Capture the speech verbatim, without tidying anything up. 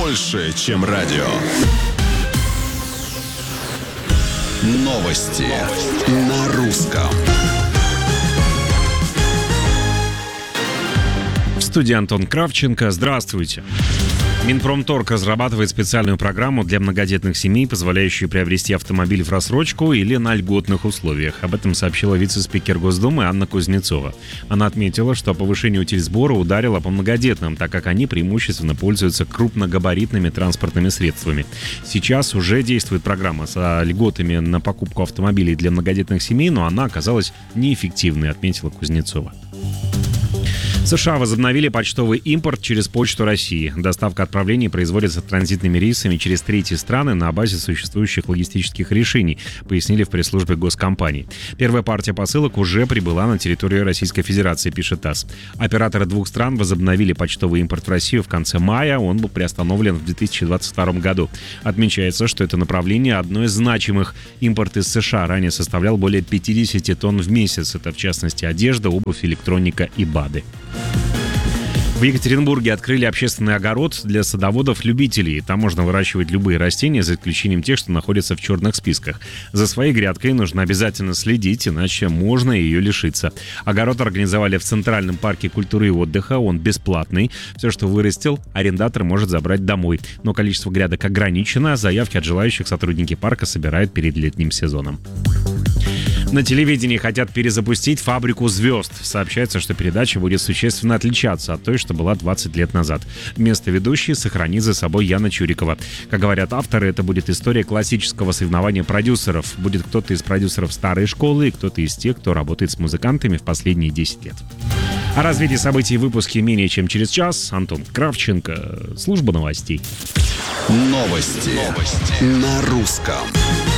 больше, чем радио. Новости на русском. В студии Антон Кравченко. Здравствуйте. Минпромторг разрабатывает специальную программу для многодетных семей, позволяющую приобрести автомобиль в рассрочку или на льготных условиях. Об этом сообщила вице-спикер Госдумы Анна Кузнецова. Она отметила, что повышение утильсбора ударило по многодетным, так как они преимущественно пользуются крупногабаритными транспортными средствами. Сейчас уже действует программа с льготами на покупку автомобилей для многодетных семей, но она оказалась неэффективной, отметила Кузнецова. США возобновили почтовый импорт через Почту России. Доставка отправлений производится транзитными рейсами через третьи страны на базе существующих логистических решений, пояснили в пресс-службе госкомпании. Первая партия посылок уже прибыла на территорию Российской Федерации, пишет ТАСС. Операторы двух стран возобновили почтовый импорт в Россию в конце мая. Он был приостановлен в две тысячи двадцать втором году. Отмечается, что это направление одно из значимых. Импорт из США ранее составлял более пятьдесят тонн в месяц. Это, в частности, одежда, обувь, электроника и БАДы. В Екатеринбурге открыли общественный огород для садоводов-любителей. Там можно выращивать любые растения, за исключением тех, что находятся в черных списках. За своей грядкой нужно обязательно следить, иначе можно ее лишиться. Огород организовали в Центральном парке культуры и отдыха. Он бесплатный. Все, что вырастил, арендатор может забрать домой. Но количество грядок ограничено. Заявки от желающих сотрудники парка собирают перед летним сезоном. На телевидении хотят перезапустить «Фабрику звезд». Сообщается, что передача будет существенно отличаться от той, что была двадцать лет назад. Место ведущей сохранит за собой Яна Чурикова. Как говорят авторы, это будет история классического соревнования продюсеров. Будет кто-то из продюсеров старой школы и кто-то из тех, кто работает с музыкантами в последние десять лет. О развитии событий в выпуске менее чем через час. Антон Кравченко, служба новостей. Новости, Новости. На русском.